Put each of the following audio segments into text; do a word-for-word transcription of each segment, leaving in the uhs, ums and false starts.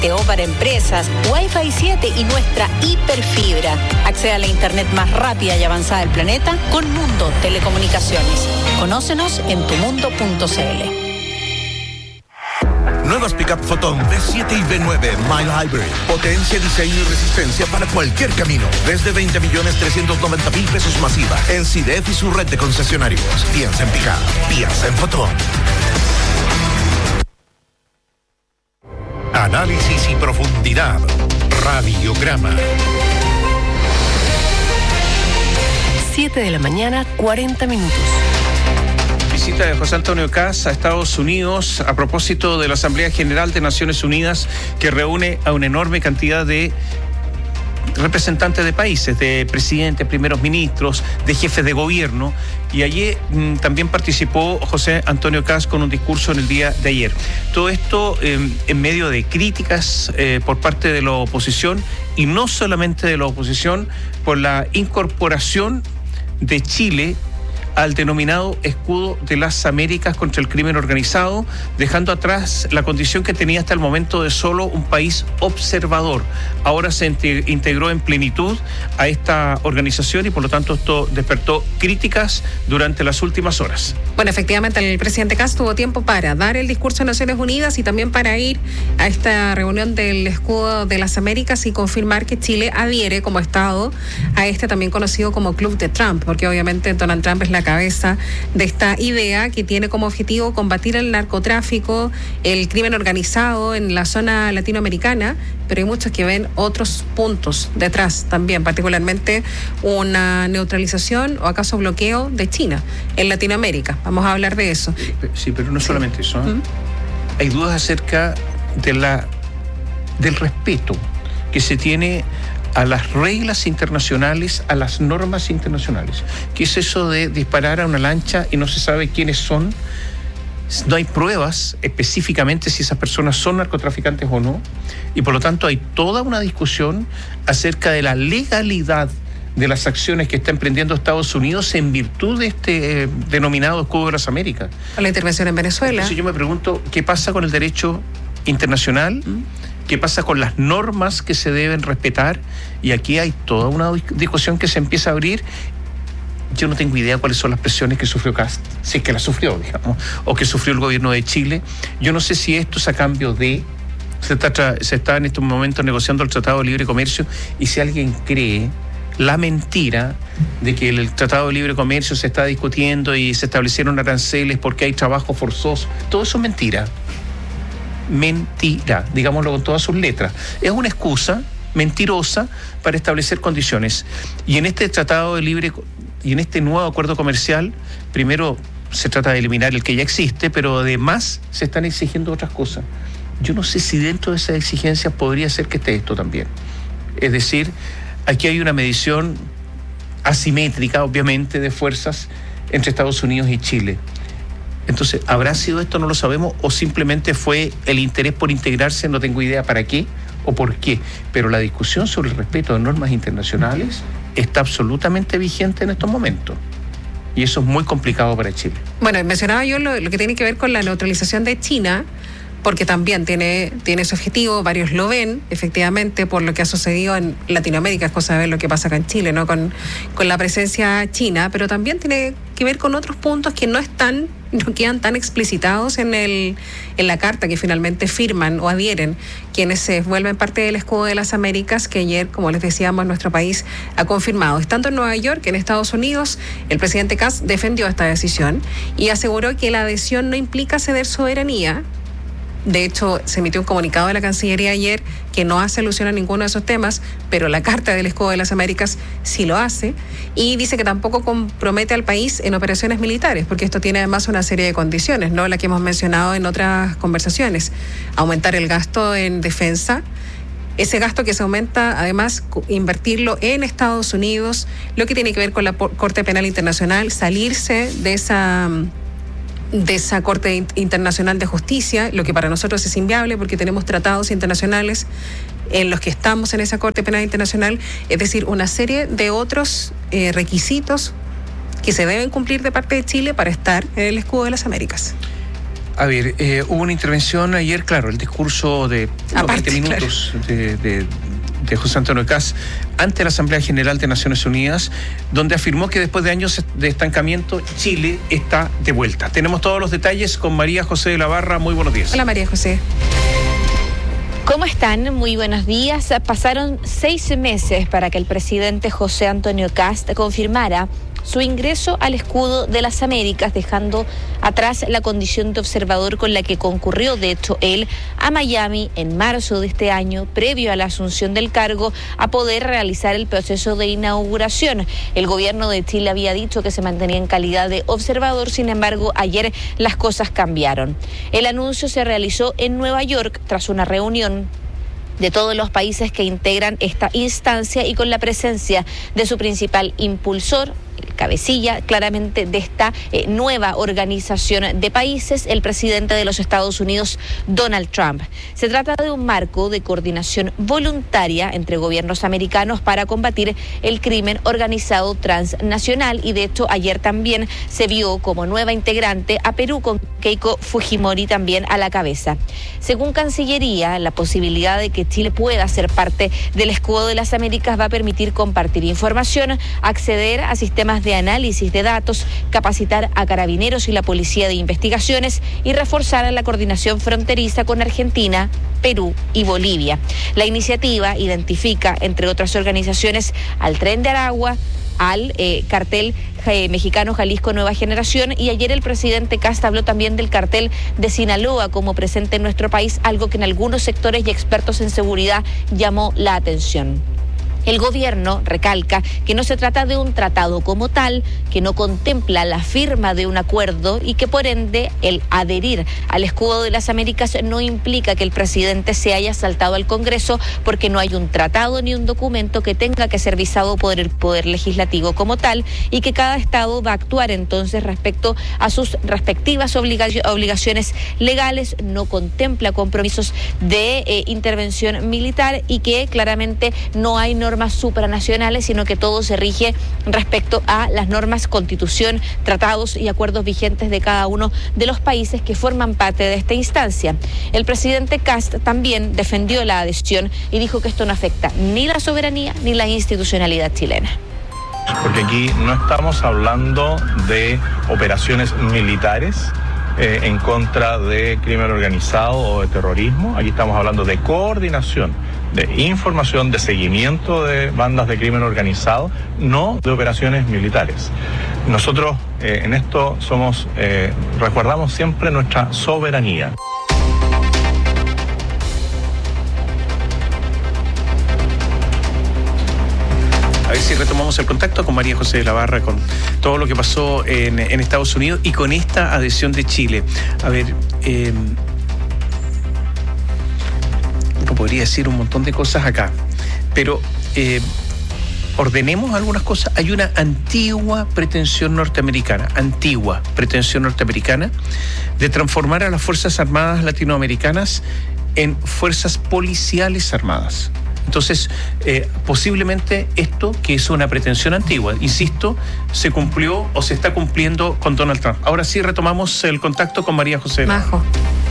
O para empresas, Wi-Fi siete y nuestra hiperfibra. Accede a la internet más rápida y avanzada del planeta con Mundo Telecomunicaciones. Conócenos en tu mundo punto c l. Nuevas Pickup Photon V siete y V nueve Mile Hybrid. Potencia, diseño y resistencia para cualquier camino. Desde veinte millones trescientos noventa mil pesos masiva. En Sidef y su red de concesionarios. Piensa en Pickup. Piensa en Photon. Análisis y profundidad. Radiograma. siete de la mañana, cuarenta minutos. Visita de José Antonio Kast a Estados Unidos a propósito de la Asamblea General de Naciones Unidas, que reúne a una enorme cantidad de representantes de países, de presidentes, primeros ministros, de jefes de gobierno, y allí mmm, también participó José Antonio Kast con un discurso en el día de ayer. Todo esto eh, en medio de críticas eh, por parte de la oposición, y no solamente de la oposición, por la incorporación de Chile al denominado escudo de las Américas contra el crimen organizado, dejando atrás la condición que tenía hasta el momento de solo un país observador. Ahora se integró en plenitud a esta organización y por lo tanto esto despertó críticas durante las últimas horas. Bueno, efectivamente el presidente Kast tuvo tiempo para dar el discurso a Naciones Unidas y también para ir a esta reunión del escudo de las Américas y confirmar que Chile adhiere como Estado a este también conocido como Club de Trump, porque obviamente Donald Trump es la cabeza de esta idea que tiene como objetivo combatir el narcotráfico, el crimen organizado en la zona latinoamericana, pero hay muchos que ven otros puntos detrás también, particularmente una neutralización o acaso bloqueo de China en Latinoamérica. Vamos a hablar de eso. Sí, pero no solamente eso, ¿eh? ¿Mm? Hay dudas acerca de la del respeto que se tiene a las reglas internacionales, a las normas internacionales. ¿Qué es eso de disparar a una lancha y no se sabe quiénes son? No hay pruebas específicamente si esas personas son narcotraficantes o no, y por lo tanto hay toda una discusión acerca de la legalidad de las acciones que está emprendiendo Estados Unidos en virtud de este eh, denominado escudo de las Américas. La intervención en Venezuela. Entonces yo me pregunto, ¿qué pasa con el derecho internacional? ¿Mm? ¿Qué pasa con las normas que se deben respetar? Y aquí hay toda una discusión que se empieza a abrir. Yo no tengo idea cuáles son las presiones que sufrió Kast, si es que las sufrió, digamos, o que sufrió el gobierno de Chile. Yo no sé si esto es a cambio de... Se está, se está en estos momentos negociando el Tratado de Libre Comercio, y si alguien cree la mentira de que el Tratado de Libre Comercio se está discutiendo y se establecieron aranceles porque hay trabajo forzoso, todo eso es mentira. Mentira, digámoslo con todas sus letras. Es una excusa mentirosa para establecer condiciones. Y en este Tratado de Libre y en este nuevo acuerdo comercial, primero se trata de eliminar el que ya existe, pero además se están exigiendo otras cosas. Yo no sé si dentro de esas exigencias podría ser que esté esto también. Es decir, aquí hay una medición asimétrica, obviamente, de fuerzas entre Estados Unidos y Chile. Entonces, ¿habrá sido esto? No lo sabemos, o simplemente fue el interés por integrarse, no tengo idea para qué o por qué. Pero la discusión sobre el respeto de normas internacionales está absolutamente vigente en estos momentos. Y eso es muy complicado para Chile. Bueno, mencionaba yo lo, lo que tiene que ver con la neutralización de China, porque también tiene, tiene ese objetivo, varios lo ven, efectivamente, por lo que ha sucedido en Latinoamérica, es cosa de ver lo que pasa acá en Chile, ¿no? Con, con la presencia china, pero también tiene que ver con otros puntos que no están, no quedan tan explicitados en el, en la carta que finalmente firman o adhieren quienes se vuelven parte del escudo de las Américas, que ayer, como les decíamos, nuestro país ha confirmado. Estando en Nueva York, en Estados Unidos, el presidente Kast defendió esta decisión y aseguró que la adhesión no implica ceder soberanía. De hecho, se emitió un comunicado de la Cancillería ayer que no hace alusión a ninguno de esos temas, pero la Carta del Escudo de las Américas sí lo hace, y dice que tampoco compromete al país en operaciones militares, porque esto tiene además una serie de condiciones, ¿no? La que hemos mencionado en otras conversaciones. Aumentar el gasto en defensa, ese gasto que se aumenta, además, invertirlo en Estados Unidos, lo que tiene que ver con la Corte Penal Internacional, salirse de esa... de esa Corte Internacional de Justicia, lo que para nosotros es inviable porque tenemos tratados internacionales en los que estamos en esa Corte Penal Internacional, es decir, una serie de otros eh, requisitos que se deben cumplir de parte de Chile para estar en el escudo de las Américas. A ver, eh, hubo una intervención ayer, claro, el discurso de Aparte, veinte minutos claro. de, de, de José Antonio Kast ante la Asamblea General de Naciones Unidas, donde afirmó que después de años de estancamiento, Chile está de vuelta. Tenemos todos los detalles con María José de la Barra. Muy buenos días. Hola María José. ¿Cómo están? Muy buenos días. Pasaron seis meses para que el presidente José Antonio Kast confirmara su ingreso al escudo de las Américas, dejando atrás la condición de observador con la que concurrió, de hecho, él a Miami en marzo de este año, previo a la asunción del cargo, a poder realizar el proceso de inauguración. El gobierno de Chile había dicho que se mantenía en calidad de observador, sin embargo, ayer las cosas cambiaron. El anuncio se realizó en Nueva York tras una reunión de todos los países que integran esta instancia y con la presencia de su principal impulsor, el cabecilla claramente de esta eh, nueva organización de países, el presidente de los Estados Unidos, Donald Trump. Se trata de un marco de coordinación voluntaria entre gobiernos americanos para combatir el crimen organizado transnacional, y de hecho ayer también se vio como nueva integrante a Perú, con Keiko Fujimori también a la cabeza. Según Cancillería, la posibilidad de que Chile pueda ser parte del escudo de las Américas va a permitir compartir información, acceder a sistemas de análisis de datos, capacitar a carabineros y la policía de investigaciones y reforzar la coordinación fronteriza con Argentina, Perú y Bolivia. La iniciativa identifica, entre otras organizaciones, al Tren de Aragua, al eh, cartel eh, mexicano Jalisco Nueva Generación, y ayer el presidente Kast habló también del cartel de Sinaloa como presente en nuestro país, algo que en algunos sectores y expertos en seguridad llamó la atención. El gobierno recalca que no se trata de un tratado como tal, que no contempla la firma de un acuerdo y que por ende el adherir al escudo de las Américas no implica que el presidente se haya saltado al Congreso, porque no hay un tratado ni un documento que tenga que ser visado por el Poder Legislativo como tal, y que cada estado va a actuar entonces respecto a sus respectivas obliga- obligaciones legales, no contempla compromisos de eh, intervención militar, y que claramente no hay normas normas supranacionales, sino que todo se rige respecto a las normas, constitución, tratados y acuerdos vigentes de cada uno de los países que forman parte de esta instancia. El presidente Kast también defendió la adhesión y dijo que esto no afecta ni la soberanía ni la institucionalidad chilena. Porque aquí no estamos hablando de operaciones militares eh, en contra de crimen organizado o de terrorismo. Aquí estamos hablando de coordinación, de información, de seguimiento de bandas de crimen organizado, no de operaciones militares. Nosotros eh, en esto somos, eh, resguardamos siempre nuestra soberanía. A ver si retomamos el contacto con María José de la Barra, con todo lo que pasó en, en Estados Unidos y con esta adhesión de Chile. A ver, eh, uno podría decir un montón de cosas acá, pero eh, ordenemos algunas cosas. Hay una antigua pretensión norteamericana, antigua pretensión norteamericana de transformar a las Fuerzas Armadas latinoamericanas en fuerzas policiales armadas. Entonces, eh, posiblemente esto, que es una pretensión antigua, insisto, se cumplió o se está cumpliendo con Donald Trump. Ahora sí retomamos el contacto con María José. Majo.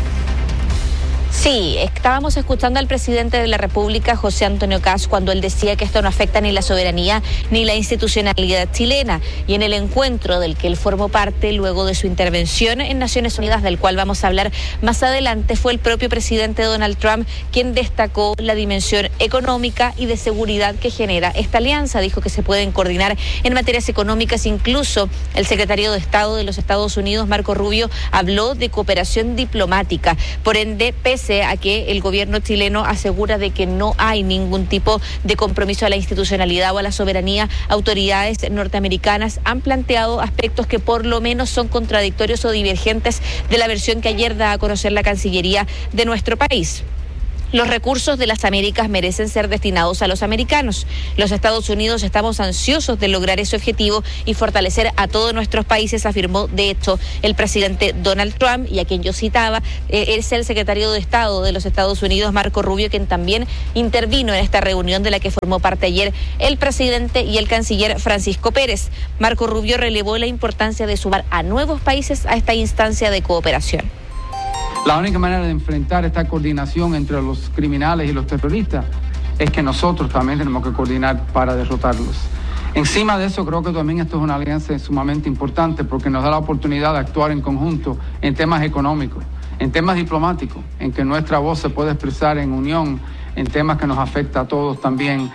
Sí, estábamos escuchando al presidente de la República, José Antonio Kast, cuando él decía que esto no afecta ni la soberanía ni la institucionalidad chilena. Y en el encuentro del que él formó parte luego de su intervención en Naciones Unidas, del cual vamos a hablar más adelante, fue el propio presidente Donald Trump quien destacó la dimensión económica y de seguridad que genera esta alianza. Dijo que se pueden coordinar en materias económicas. Incluso el secretario de Estado de los Estados Unidos, Marco Rubio, habló de cooperación diplomática. Por ende, pese a que el gobierno chileno asegura de que no hay ningún tipo de compromiso a la institucionalidad o a la soberanía, autoridades norteamericanas han planteado aspectos que por lo menos son contradictorios o divergentes de la versión que ayer da a conocer la Cancillería de nuestro país. Los recursos de las Américas merecen ser destinados a los americanos. Los Estados Unidos estamos ansiosos de lograr ese objetivo y fortalecer a todos nuestros países, afirmó de hecho el presidente Donald Trump, y a quien yo citaba eh, es el secretario de Estado de los Estados Unidos, Marco Rubio, quien también intervino en esta reunión de la que formó parte ayer el presidente y el canciller Francisco Pérez. Marco Rubio relevó la importancia de sumar a nuevos países a esta instancia de cooperación. La única manera de enfrentar esta coordinación entre los criminales y los terroristas es que nosotros también tenemos que coordinar para derrotarlos. Encima de eso, creo que también esto es una alianza sumamente importante porque nos da la oportunidad de actuar en conjunto en temas económicos, en temas diplomáticos, en que nuestra voz se puede expresar en unión, en temas que nos afecta a todos también.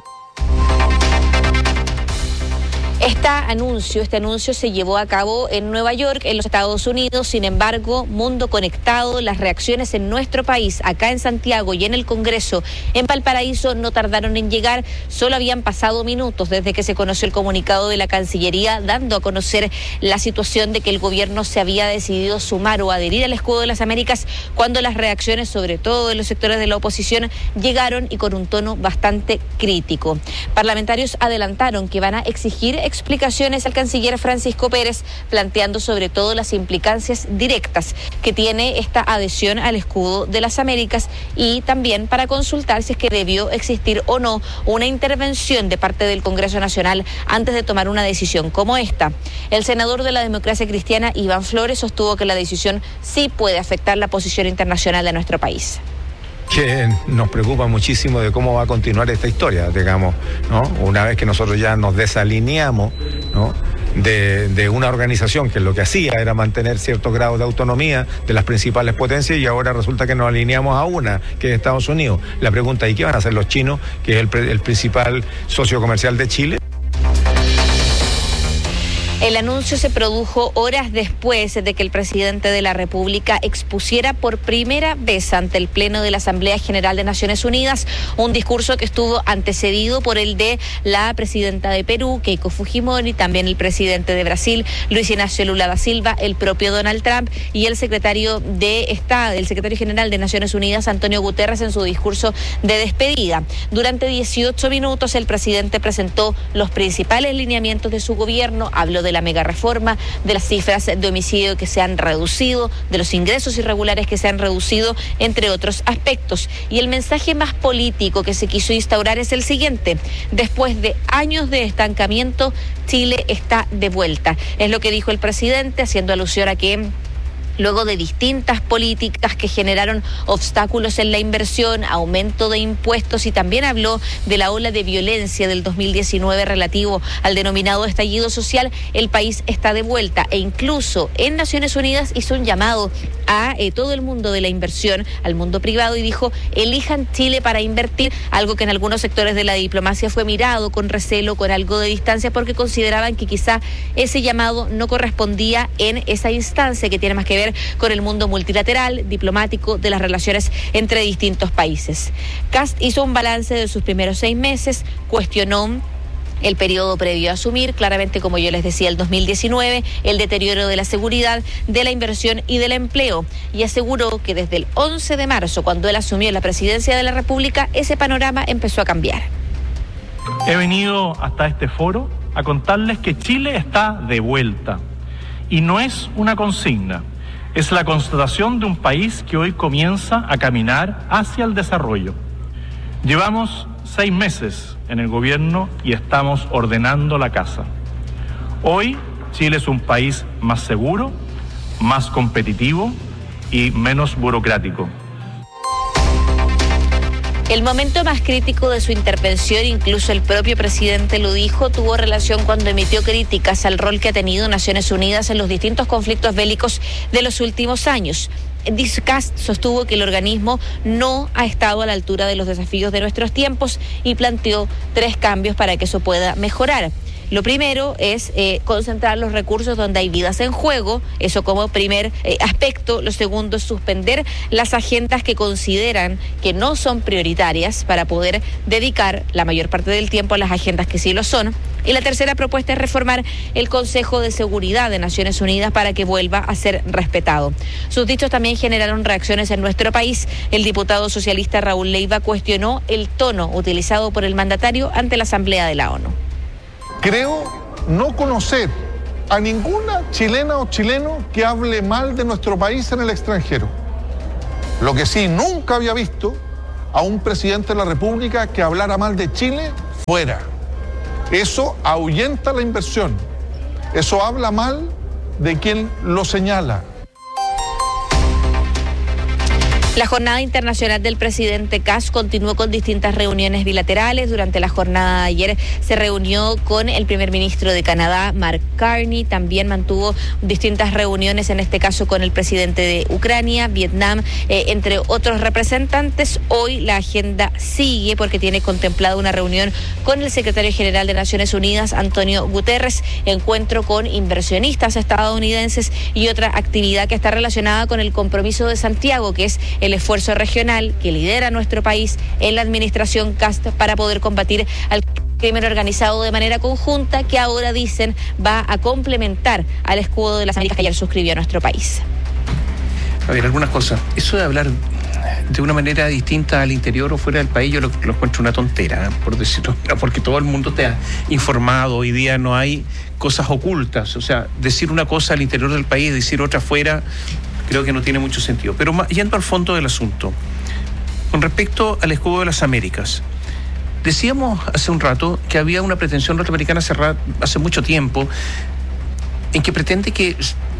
Este anuncio, este anuncio se llevó a cabo en Nueva York, en los Estados Unidos. Sin embargo, Mundo Conectado, las reacciones en nuestro país, acá en Santiago y en el Congreso, en Valparaíso, no tardaron en llegar. Solo habían pasado minutos desde que se conoció el comunicado de la Cancillería, dando a conocer la situación de que el gobierno se había decidido sumar o adherir al escudo de las Américas, cuando las reacciones, sobre todo de los sectores de la oposición, llegaron y con un tono bastante crítico. Parlamentarios adelantaron que van a exigir explicaciones al canciller Francisco Pérez, planteando sobre todo las implicancias directas que tiene esta adhesión al escudo de las Américas y también para consultar si es que debió existir o no una intervención de parte del Congreso Nacional antes de tomar una decisión como esta. El senador de la Democracia Cristiana, Iván Flores, sostuvo que la decisión sí puede afectar la posición internacional de nuestro país. Que nos preocupa muchísimo de cómo va a continuar esta historia, digamos, ¿no? Una vez que nosotros ya nos desalineamos, ¿no?, de, de una organización que lo que hacía era mantener cierto grado de autonomía de las principales potencias, y ahora resulta que nos alineamos a una, que es Estados Unidos. La pregunta es, ¿y qué van a hacer los chinos, que es el, el principal socio comercial de Chile? El anuncio se produjo horas después de que el presidente de la República expusiera por primera vez ante el Pleno de la Asamblea General de Naciones Unidas un discurso que estuvo antecedido por el de la presidenta de Perú, Keiko Fujimori, también el presidente de Brasil, Luis Ignacio Lula da Silva, el propio Donald Trump y el secretario de Estado, el secretario general de Naciones Unidas, Antonio Guterres, en su discurso de despedida. Durante dieciocho minutos el presidente presentó los principales lineamientos de su gobierno, habló de la mega reforma, de las cifras de homicidio que se han reducido, de los ingresos irregulares que se han reducido, entre otros aspectos. Y el mensaje más político que se quiso instaurar es el siguiente: después de años de estancamiento, Chile está de vuelta. Es lo que dijo el presidente, haciendo alusión a que luego de distintas políticas que generaron obstáculos en la inversión, aumento de impuestos, y también habló de la ola de violencia del dos mil diecinueve relativo al denominado estallido social, el país está de vuelta. E incluso en Naciones Unidas hizo un llamado a eh, todo el mundo de la inversión, al mundo privado, y dijo: elijan Chile para invertir, algo que en algunos sectores de la diplomacia fue mirado con recelo, con algo de distancia, porque consideraban que quizá ese llamado no correspondía en esa instancia que tiene más que ver con el mundo multilateral, diplomático, de las relaciones entre distintos países. Kast hizo un balance de sus primeros seis meses, cuestionó el periodo previo a asumir, claramente, como yo les decía, el dos mil diecinueve, el deterioro de la seguridad, de la inversión y del empleo, y aseguró que desde el once de marzo, cuando él asumió la presidencia de la República, ese panorama empezó a cambiar. He venido hasta este foro a contarles que Chile está de vuelta, y no es una consigna. Es la constatación de un país que hoy comienza a caminar hacia el desarrollo. Llevamos seis meses en el gobierno y estamos ordenando la casa. Hoy Chile es un país más seguro, más competitivo y menos burocrático. El momento más crítico de su intervención, incluso el propio presidente lo dijo, tuvo relación cuando emitió críticas al rol que ha tenido Naciones Unidas en los distintos conflictos bélicos de los últimos años. Kast sostuvo que el organismo no ha estado a la altura de los desafíos de nuestros tiempos y planteó tres cambios para que eso pueda mejorar. Lo primero es eh, concentrar los recursos donde hay vidas en juego, eso como primer eh, aspecto. Lo segundo es suspender las agendas que consideran que no son prioritarias para poder dedicar la mayor parte del tiempo a las agendas que sí lo son. Y la tercera propuesta es reformar el Consejo de Seguridad de Naciones Unidas para que vuelva a ser respetado. Sus dichos también generaron reacciones en nuestro país. El diputado socialista Raúl Leiva cuestionó el tono utilizado por el mandatario ante la Asamblea de la ONU. Creo no conocer a ninguna chilena o chileno que hable mal de nuestro país en el extranjero. Lo que sí, nunca había visto a un presidente de la República que hablara mal de Chile fuera. Eso ahuyenta la inversión. Eso habla mal de quien lo señala. La jornada internacional del presidente Kast continuó con distintas reuniones bilaterales. Durante la jornada de ayer se reunió con el primer ministro de Canadá, Mark Carney. También mantuvo distintas reuniones, en este caso con el presidente de Ucrania, Vietnam, eh, entre otros representantes. Hoy la agenda sigue porque tiene contemplada una reunión con el secretario general de Naciones Unidas, Antonio Guterres, encuentro con inversionistas estadounidenses y otra actividad que está relacionada con el compromiso de Santiago, que es el esfuerzo regional que lidera nuestro país en la administración Kast para poder combatir al crimen organizado de manera conjunta, que ahora dicen va a complementar al escudo de las Américas que ayer suscribió nuestro país. A ver, algunas cosas. Eso de hablar de una manera distinta al interior o fuera del país, yo lo, lo encuentro una tontera, ¿eh? Por decirlo, porque todo el mundo te ha informado. Hoy día no hay cosas ocultas. O sea, decir una cosa al interior del país, decir otra afuera, creo que no tiene mucho sentido. Pero yendo al fondo del asunto, con respecto al escudo de las Américas, decíamos hace un rato que había una pretensión norteamericana cerrada hace mucho tiempo en que pretende que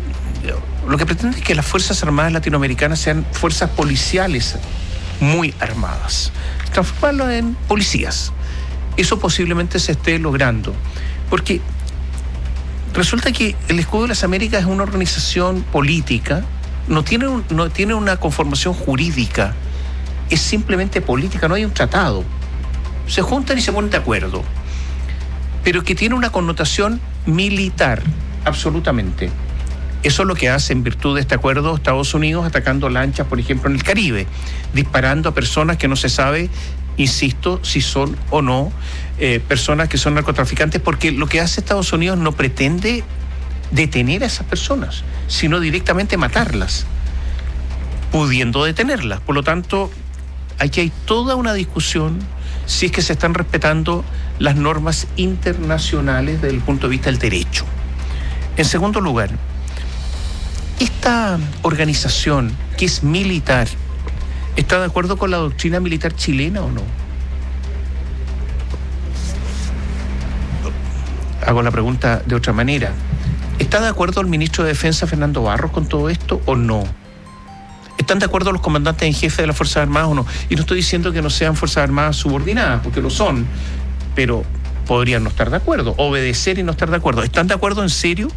lo que pretende es que las Fuerzas Armadas latinoamericanas sean fuerzas policiales muy armadas, transformarlo en policías. Eso posiblemente se esté logrando, porque resulta que el escudo de las Américas es una organización política. No tiene, un, no tiene una conformación jurídica, es simplemente política, no hay un tratado. Se juntan y se ponen de acuerdo, pero que tiene una connotación militar, absolutamente. Eso es lo que hace en virtud de este acuerdo Estados Unidos atacando lanchas, por ejemplo, en el Caribe, disparando a personas que no se sabe, insisto, si son o no eh, personas que son narcotraficantes, porque lo que hace Estados Unidos no pretende detener a esas personas, sino directamente matarlas, pudiendo detenerlas. Por lo tanto, aquí hay toda una discusión si es que se están respetando las normas internacionales desde el punto de vista del derecho. En segundo lugar, esta organización que es militar, ¿está de acuerdo con la doctrina militar chilena o no? Hago la pregunta de otra manera. ¿Está de acuerdo el ministro de Defensa, Fernando Barros, con todo esto o no? ¿Están de acuerdo los comandantes en jefe de las Fuerzas Armadas o no? Y no estoy diciendo que no sean Fuerzas Armadas subordinadas, porque lo son, pero podrían no estar de acuerdo, obedecer y no estar de acuerdo. ¿Están de acuerdo en serio?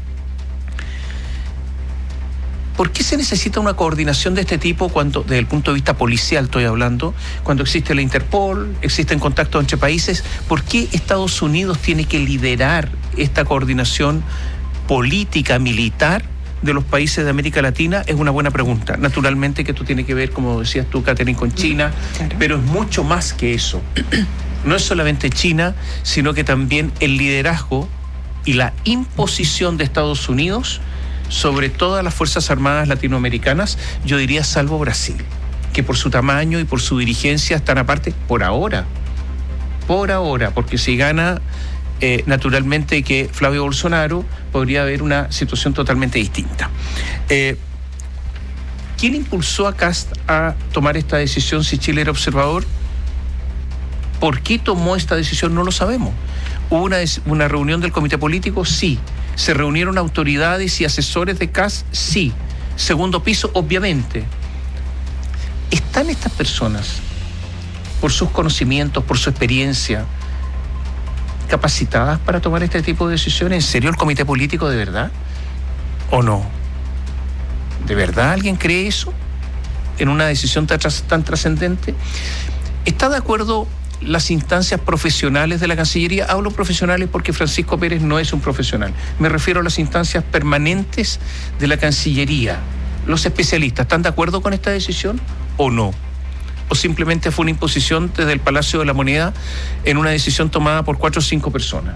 ¿Por qué se necesita una coordinación de este tipo cuando, desde el punto de vista policial estoy hablando, cuando existe la Interpol, existen contactos entre países? ¿Por qué Estados Unidos tiene que liderar esta coordinación política, militar de los países de América Latina? Es una buena pregunta. Naturalmente que esto tiene que ver, como decías tú, Catherine, con China, claro, pero es mucho más que eso. No es solamente China, sino que también el liderazgo y la imposición de Estados Unidos sobre todas las Fuerzas Armadas latinoamericanas, yo diría salvo Brasil, que por su tamaño y por su dirigencia están aparte por ahora, por ahora, porque si gana eh, naturalmente que Flavio Bolsonaro, podría haber una situación totalmente distinta. Eh, ¿Quién impulsó a Kast a tomar esta decisión si Chile era observador? ¿Por qué tomó esta decisión? No lo sabemos. ¿Hubo una, una reunión del comité político? Sí. ¿Se reunieron autoridades y asesores de Kast? Sí. Segundo piso, obviamente. ¿Están estas personas, por sus conocimientos, por su experiencia, capacitadas para tomar este tipo de decisiones? ¿En serio el comité político de verdad? ¿O no? ¿De verdad alguien cree eso en una decisión tan, tan trascendente? ¿Está de acuerdo las instancias profesionales de la Cancillería? Hablo profesionales porque Francisco Pérez no es un profesional. Me refiero a las instancias permanentes de la Cancillería. Los especialistas, ¿están de acuerdo con esta decisión o no? ¿O simplemente fue una imposición desde el Palacio de la Moneda en una decisión tomada por cuatro o cinco personas?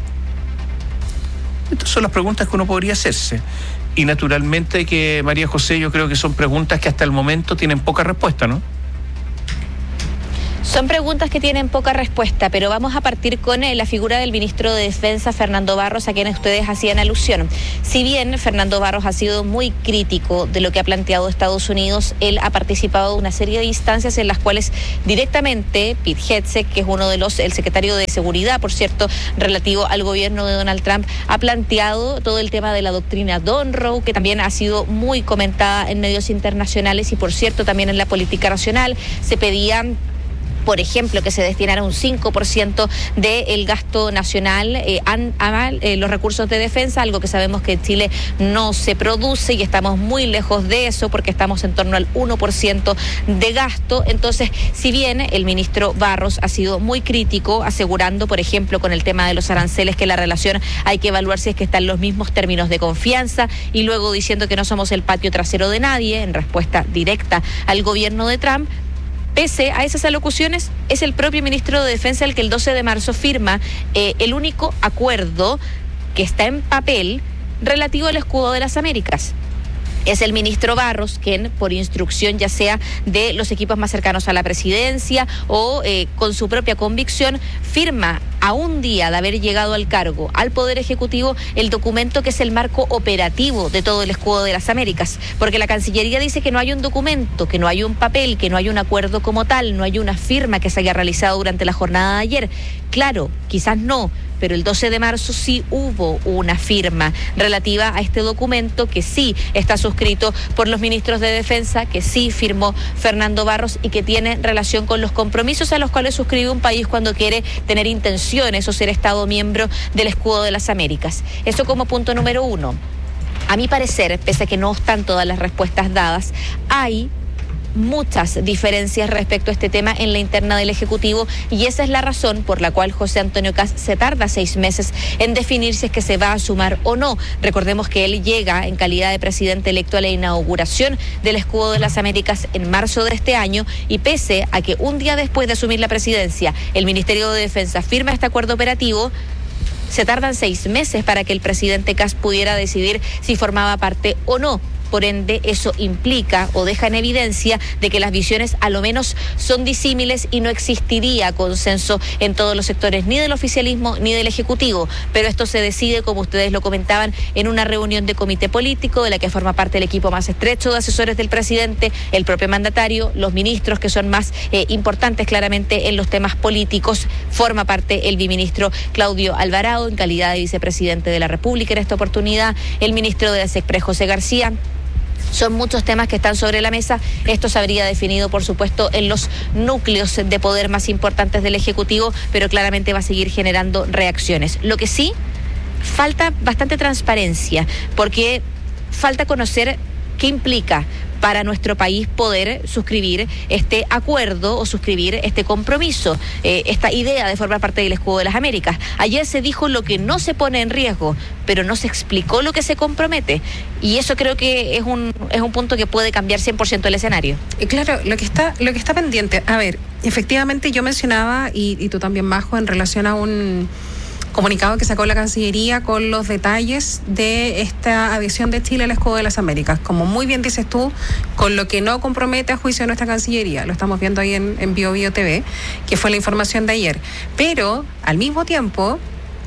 Estas son las preguntas que uno podría hacerse. Y naturalmente que, María José, yo creo que son preguntas que hasta el momento tienen poca respuesta, ¿no? Son preguntas que tienen poca respuesta, pero vamos a partir con eh, la figura del ministro de Defensa, Fernando Barros, a quien ustedes hacían alusión. Si bien Fernando Barros ha sido muy crítico de lo que ha planteado Estados Unidos, él ha participado de una serie de instancias en las cuales directamente Pete Hegseth, que es uno de los, el secretario de Seguridad, por cierto, relativo al gobierno de Donald Trump, ha planteado todo el tema de la doctrina Monroe, que también ha sido muy comentada en medios internacionales y, por cierto, también en la política nacional. Se pedían, por ejemplo, que se destinara un cinco por ciento del gasto nacional eh, a eh, los recursos de defensa, algo que sabemos que en Chile no se produce y estamos muy lejos de eso porque estamos en torno al uno por ciento de gasto. Entonces, si bien el ministro Barros ha sido muy crítico, asegurando, por ejemplo, con el tema de los aranceles, que la relación hay que evaluar si es que está en los mismos términos de confianza, y luego diciendo que no somos el patio trasero de nadie, en respuesta directa al gobierno de Trump, pese a esas alocuciones, es el propio ministro de Defensa el que el doce de marzo firma eh, el único acuerdo que está en papel relativo al escudo de las Américas. Es el ministro Barros quien, por instrucción ya sea de los equipos más cercanos a la presidencia o eh, con su propia convicción, firma a un día de haber llegado al cargo al Poder Ejecutivo el documento que es el marco operativo de todo el escudo de las Américas, porque la Cancillería dice que no hay un documento, que no hay un papel, que no hay un acuerdo como tal, no hay una firma que se haya realizado durante la jornada de ayer. Claro, quizás no, pero el doce de marzo sí hubo una firma relativa a este documento que sí está suscrito por los ministros de Defensa, que sí firmó Fernando Barros y que tiene relación con los compromisos a los cuales suscribe un país cuando quiere tener intenciones o ser Estado miembro del escudo de las Américas. Eso como punto número uno. A mi parecer, pese a que no están todas las respuestas dadas, hay muchas diferencias respecto a este tema en la interna del Ejecutivo, y esa es la razón por la cual José Antonio Kast se tarda seis meses en definir si es que se va a sumar o no. Recordemos que él llega en calidad de presidente electo a la inauguración del escudo de las Américas en marzo de este año, y pese a que un día después de asumir la presidencia el Ministerio de Defensa firma este acuerdo operativo, se tardan seis meses para que el presidente Kast pudiera decidir si formaba parte o no. Por ende, eso implica o deja en evidencia de que las visiones a lo menos son disímiles y no existiría consenso en todos los sectores, ni del oficialismo ni del Ejecutivo. Pero esto se decide, como ustedes lo comentaban, en una reunión de comité político de la que forma parte el equipo más estrecho de asesores del presidente, el propio mandatario, los ministros que son más eh, importantes claramente en los temas políticos. Forma parte el biministro Claudio Alvarado en calidad de vicepresidente de la República en esta oportunidad, el ministro de la SECPRE, José García. Son muchos temas que están sobre la mesa. Esto se habría definido, por supuesto, en los núcleos de poder más importantes del Ejecutivo, pero claramente va a seguir generando reacciones. Lo que sí, falta bastante transparencia, porque falta conocer qué implica para nuestro país poder suscribir este acuerdo o suscribir este compromiso, eh, esta idea de formar parte del escudo de las Américas. Ayer se dijo lo que no se pone en riesgo, pero no se explicó lo que se compromete, y eso creo que es un es un punto que puede cambiar cien por ciento el escenario. Y claro, lo que está lo que está pendiente, a ver, efectivamente yo mencionaba, y, y tú también, Majo, en relación a un comunicado que sacó la Cancillería con los detalles de esta adhesión de Chile al escudo de las Américas. Como muy bien dices tú, con lo que no compromete a juicio de nuestra Cancillería. Lo estamos viendo ahí en, en Bio Bio T V, que fue la información de ayer. Pero, al mismo tiempo,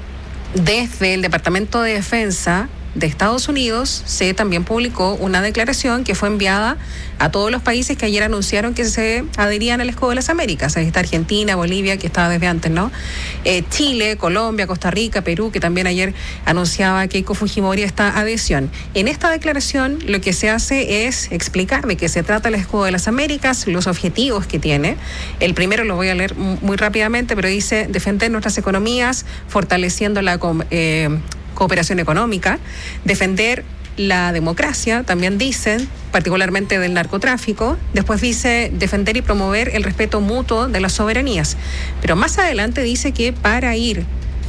desde el Departamento de Defensa de Estados Unidos se también publicó una declaración que fue enviada a todos los países que ayer anunciaron que se adherían al escudo de las Américas. Ahí está Argentina, Bolivia, que estaba desde antes, ¿no? Eh, Chile, Colombia, Costa Rica, Perú, que también ayer anunciaba Keiko Fujimori esta adhesión. En esta declaración lo que se hace es explicar de qué se trata el escudo de las Américas, los objetivos que tiene. El primero lo voy a leer muy rápidamente, pero dice: defender nuestras economías, fortaleciendo la eh, cooperación económica, defender la democracia, también dicen, particularmente del narcotráfico. Después dice defender y promover el respeto mutuo de las soberanías. Pero más adelante dice que para ir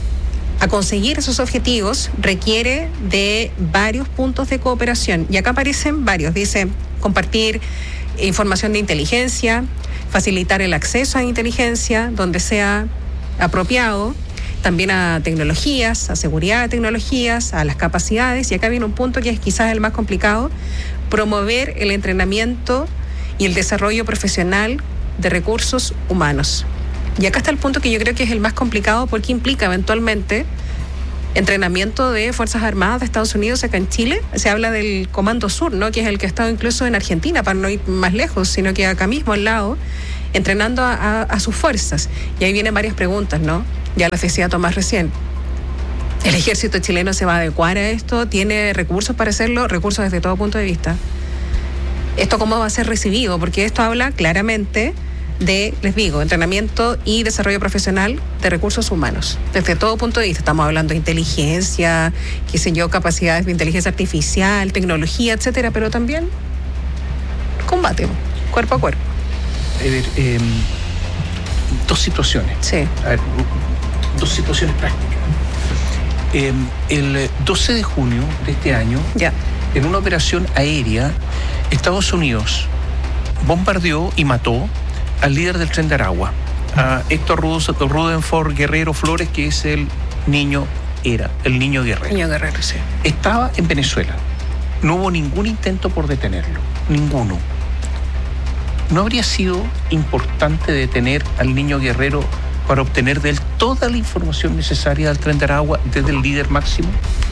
a conseguir esos objetivos requiere de varios puntos de cooperación. Y acá aparecen varios. Dice compartir información de inteligencia, facilitar el acceso a inteligencia donde sea apropiado, también a tecnologías, a seguridad de tecnologías, a las capacidades, y acá viene un punto que es quizás el más complicado: promover el entrenamiento y el desarrollo profesional de Recursos Humanos. Y acá está el punto que yo creo que es el más complicado porque implica eventualmente entrenamiento de Fuerzas Armadas de Estados Unidos acá en Chile. Se habla del Comando Sur, ¿no? Que es el que ha estado incluso en Argentina, para no ir más lejos, sino que acá mismo al lado, entrenando a, a, a sus fuerzas. Y ahí vienen varias preguntas, ¿no? Ya las decía Tomás recién. ¿El ejército chileno se va a adecuar a esto? ¿Tiene recursos para hacerlo? Recursos desde todo punto de vista. ¿Esto cómo va a ser recibido? Porque esto habla claramente de, les digo, entrenamiento y desarrollo profesional de recursos humanos. Desde todo punto de vista. Estamos hablando de inteligencia, qué sé yo, capacidades de inteligencia artificial, tecnología, etcétera, pero también combate, cuerpo a cuerpo. A ver, eh, dos situaciones. Sí. A ver, dos situaciones prácticas. Eh, el doce de junio de este año, ya. en una operación aérea, Estados Unidos bombardeó y mató al líder del Tren de Aragua, a Héctor Rutherford Guerrero Flores, que es el niño, era el niño Guerrero. Niño Guerrero, sí. Estaba en Venezuela. No hubo ningún intento por detenerlo, ninguno. ¿No habría sido importante detener al niño Guerrero para obtener de él toda la información necesaria del Tren de Aragua desde el líder máximo?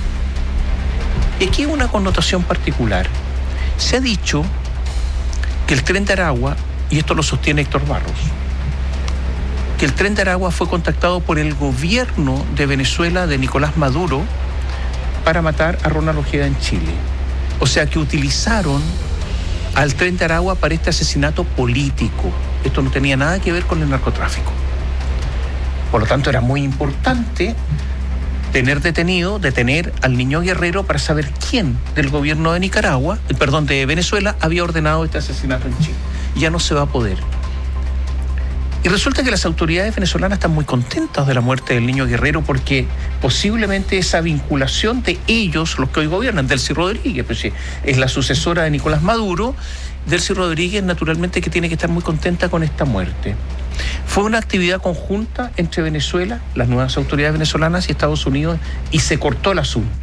Y aquí hay una connotación particular. Se ha dicho que el Tren de Aragua, y esto lo sostiene Héctor Barros, que el Tren de Aragua fue contactado por el gobierno de Venezuela de Nicolás Maduro para matar a Ronald Ojeda en Chile. O sea que utilizaron al Tren de Aragua para este asesinato político. Esto no tenía nada que ver con el narcotráfico. Por lo tanto, era muy importante tener detenido, detener al niño Guerrero para saber quién del gobierno de Nicaragua, perdón, de Venezuela, había ordenado este asesinato en Chile. Ya no se va a poder. Y resulta que las autoridades venezolanas están muy contentas de la muerte del niño Guerrero porque posiblemente esa vinculación de ellos, los que hoy gobiernan, Delcy Rodríguez, pues sí, es la sucesora de Nicolás Maduro, Delcy Rodríguez naturalmente que tiene que estar muy contenta con esta muerte. Fue una actividad conjunta entre Venezuela, las nuevas autoridades venezolanas y Estados Unidos, y se cortó el asunto.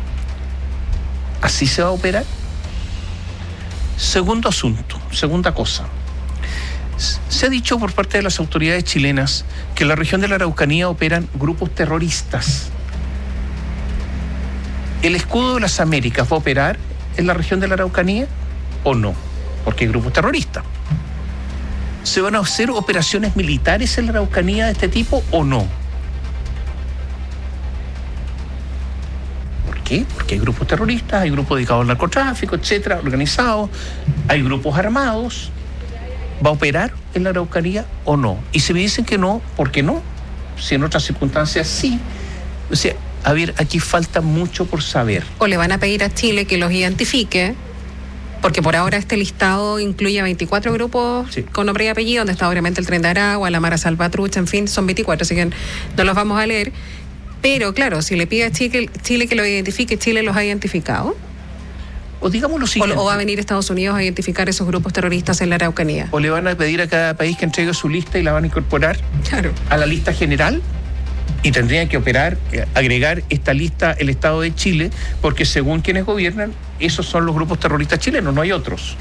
¿Así se va a operar? Segundo asunto, segunda cosa. Se ha dicho por parte de las autoridades chilenas que en la región de la Araucanía operan grupos terroristas. ¿El escudo de las Américas va a operar en la región de la Araucanía o no? Porque hay grupos terroristas. ¿Se van a hacer operaciones militares en la Araucanía de este tipo o no? ¿Por qué? Porque hay grupos terroristas, hay grupos dedicados al narcotráfico, etcétera, organizados, hay grupos armados. ¿Va a operar en la Araucanía o no? Y si me dicen que no, ¿por qué no? Si en otras circunstancias sí. O sea, a ver, aquí falta mucho por saber. O le van a pedir a Chile que los identifique, porque por ahora este listado incluye veinticuatro grupos sí. con nombre y apellido, donde está obviamente el Tren de Aragua, la Mara Salvatrucha, en fin, son veinticuatro, así que no los vamos a leer. Pero claro, si le pide a Chile, Chile que los identifique, Chile los ha identificado. O digamos lo siguiente. O, o va a venir Estados Unidos a identificar esos grupos terroristas en la Araucanía. O le van a pedir a cada país que entregue su lista y la van a incorporar claro. a la lista general. Y tendrían que operar, eh, agregar esta lista el Estado de Chile, porque según quienes gobiernan, esos son los grupos terroristas chilenos, no hay otros.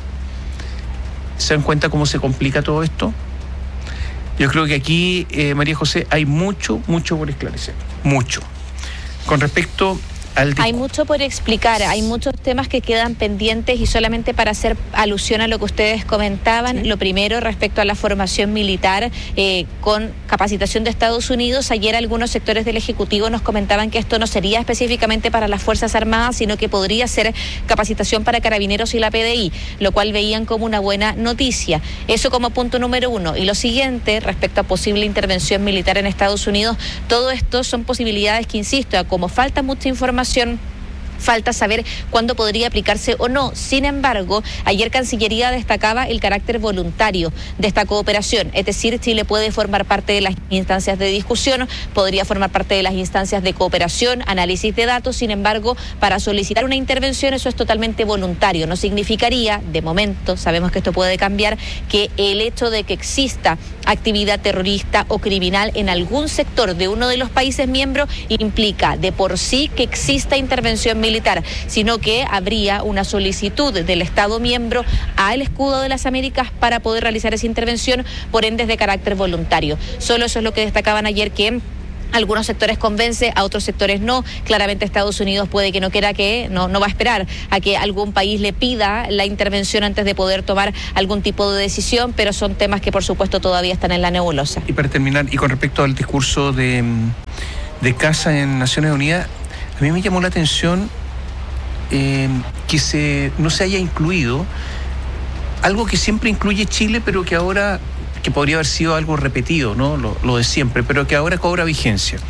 ¿Se dan cuenta cómo se complica todo esto? Yo creo que aquí, eh, María José, hay mucho, mucho por esclarecer. Mucho. Con respecto al... Hay mucho por explicar, hay muchos temas que quedan pendientes y solamente para hacer alusión a lo que ustedes comentaban, sí. Lo primero respecto a la formación militar eh, con capacitación de Estados Unidos, ayer algunos sectores del Ejecutivo nos comentaban que esto no sería específicamente para las Fuerzas Armadas, sino que podría ser capacitación para Carabineros y la P D I, lo cual veían como una buena noticia. Eso como punto número uno. Y lo siguiente, respecto a posible intervención militar en Estados Unidos, todo esto son posibilidades que, insisto, como falta mucha información, falta saber cuándo podría aplicarse o no. Sin embargo, ayer Cancillería destacaba el carácter voluntario de esta cooperación, es decir, Chile puede formar parte de las instancias de discusión, podría formar parte de las instancias de cooperación, análisis de datos. Sin embargo, para solicitar una intervención eso es totalmente voluntario. No significaría, de momento, sabemos que esto puede cambiar, que el hecho de que exista actividad terrorista o criminal en algún sector de uno de los países miembros implica de por sí que exista intervención militar militar, sino que habría una solicitud del Estado miembro al Escudo de las Américas para poder realizar esa intervención, por ende es de carácter voluntario. Solo eso es lo que destacaban ayer, que algunos sectores convence, a otros sectores no. Claramente Estados Unidos puede que no quiera que, no, no va a esperar a que algún país le pida la intervención antes de poder tomar algún tipo de decisión, pero son temas que por supuesto todavía están en la nebulosa. Y para terminar, y con respecto al discurso de, de Casa en Naciones Unidas, a mí me llamó la atención eh, que se, no se haya incluido algo que siempre incluye Chile, pero que ahora, que podría haber sido algo repetido, ¿no? Lo, lo de siempre, pero que ahora cobra vigencia.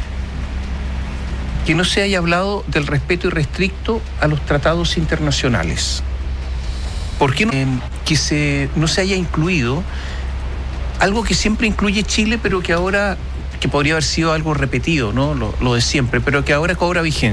Que no se haya hablado del respeto irrestricto a los tratados internacionales. ¿Por qué no? Eh, que se, no se haya incluido algo que siempre incluye Chile, pero que ahora, que podría haber sido algo repetido, ¿no? Lo, lo de siempre, pero que ahora cobra vigencia.